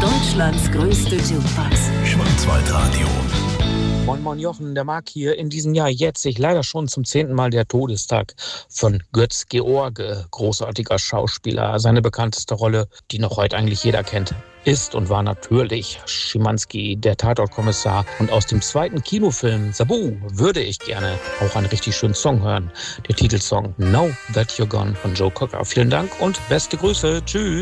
Deutschlands größte Jukebox. Schwarzwaldradio. Moin Moin Jochen, der Marc hier. In diesem Jahr jährt sich leider schon zum 10. Mal der Todestag von Götz George, großartiger Schauspieler. Seine bekannteste Rolle, die noch heute eigentlich jeder kennt, ist und war natürlich Schimanski, der Tatortkommissar. Und aus dem zweiten Kinofilm Sabu würde ich gerne auch einen richtig schönen Song hören. Der Titelsong Now That You're Gone von Joe Cocker. Vielen Dank und beste Grüße. Tschüss.